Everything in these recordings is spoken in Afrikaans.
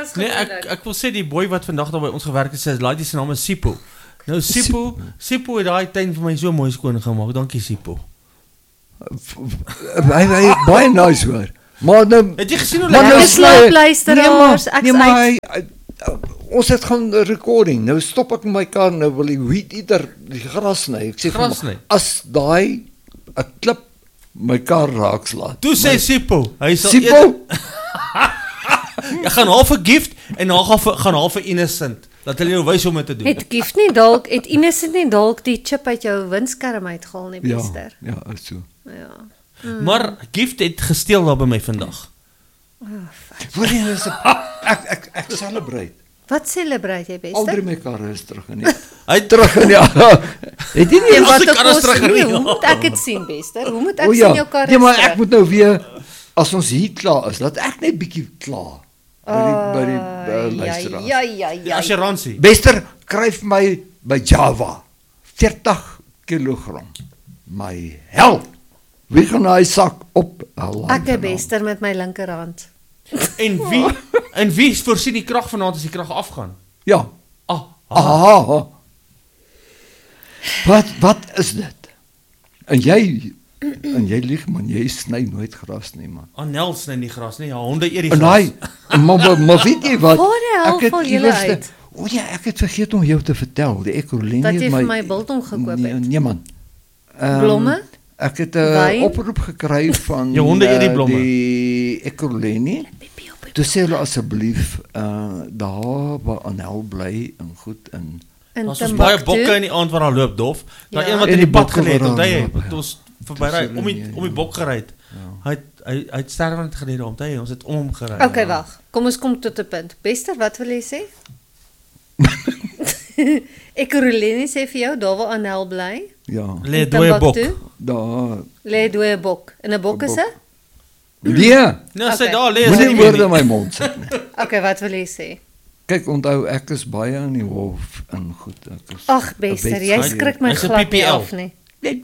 was Nee, gewoonlik. ek wil sê die boy wat vandag daar by ons gewerk het, sy laat die se naam is Sipho. Nou Sipho het daai tuin vir my so mooi skoon gemaak. Dankie Sipho. Hy baie nice hoor. Maar nou Het jy gesien hoe Maar lekker nou Dis sny- slaap luisteraars, ek's uit. ons het gaan 'n recording. Nou stop ek in my kar, nou wil die weed eater die gras sny. Ek sê vir Gras hom, sny? as daai 'n klip my kar raaks laat. Toe sê Sipho, hy sal Sipho, Jy gaan half 'n gift en dan gaan half 'n innocent. Dat hulle jou wys hoe om dit te doen. Het gift nie dalk, het Innocent nie dalk die chip uit jou winskerm uitgehaal nie, ja, Bester. ja, is so. Ja. Maar gift het gesteel daar by my vandag. Hoor jy, dis 'n ek celebrate. Wat celebrate jy, Al drie Bester? my karre is terug in die Hy terug in die het jy nie En As wat die kar is terug in die- hoe moet ek dit sien, Bester? Hoe moet ek O ja, sien jou kar nee, maar is ek terug? moet nou weer as ons hier klaar is, laat ek net bietjie klaar by die luisteraars. Ja. assuransie. Bester, kryf my by Java 40 kg. My hel. Wie gaan hy sak op? Ek Bester met my linkerhand. En wie voorsien die krag vanaand as die krag afgaan? Ja. Ah, Wat is dit? En jy lieg man, jy sny nooit gras nie man. Anel sny nie gras nie. Ja, honde eet die En gras. hy maar weet jy wat? Waar die hel val julle iewers uit? O ja, ek het vergeet om jou te vertel. Die ekurhuleni Dat jy het vir my biltong gekoop Nee, het. nee man. Blomme? Ek het Wyn? 'n oproep gekry van Jou honde eet die blomme. Die ekurhuleni. Toe sê hulle asseblief daar waar Anel bly en goed in In Daar's ons baie bokke Timbuktu. in die aand wat daar loop dof. Daai Ja. een wat En in die die pad bokke gelê het, wat onthou daar jy? loop, Het ja. ons verbyry om die bok gery het. Ja. Hy het sterwend gelede onthou jy? Ons het om hom gery. Okay, wag. Kom ons kom tot 'n punt. Bester, wat wil jy sê? Ekurhuleni sê vir jou daar waar Anel bly. Ja. Lê in dooie bok. Timbuktu, Daar Lê dooie bok. En 'n bok is 'n? Nee, Nou sê Okay. daar lê moenie nie woorde meer in nie. my mond sit nie. Okay, wat wil jy sê? Kyk, onthou ek is baie in die hof en goed. Ek is Ag, Bester, jy skrik my Hy's 'n glad nie PPL. af nie.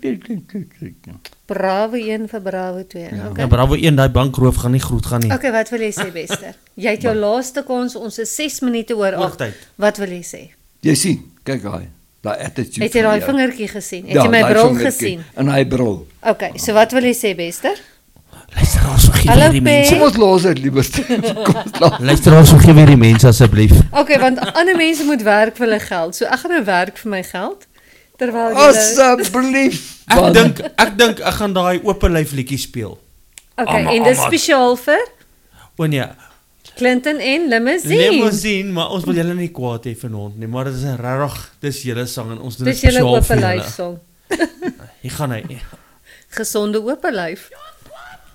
Bravo 1 vir Bravo 2. Ja. Ja, Okay. Bravo 1 daai bankroof gaan nie goed gaan nie. Okay, wat wil jy sê, Bester? Jy het jou laaste kans, ons is 6 minute oor 8. Oortyd. Wat wil jy sê? Jy sien, kyk daai attitude. Het jy van daai jou. vingertjie gesien? Het Ja, jy my daai bril vingertjie. gesien? En hy bril. Okay, so wat wil jy sê, Bester? Luisteraars, vergeet Hallo, weer die P. mense. Kom ons los dit liewer. Kom ons los. Luisteraars, vergeet weer die mense asseblief. Okay, want ander mense moet werk vir hulle geld. So ek gaan nou werk vir my geld terwyl jy Asseblief. Ek dink ek gaan daai oop lyf liedjie speel. Okay, Amma, en dis amma. spesiaal vir O nee, Clinton en Limousine. Limousine, maar ons wil julle nie kwaad hê vanaand nie, maar dit is regtig, dis julle sang en ons doen dit Dis julle spesiaal oop vir lyf julle. song. Hier gaan hy. Gesonde oop lyf.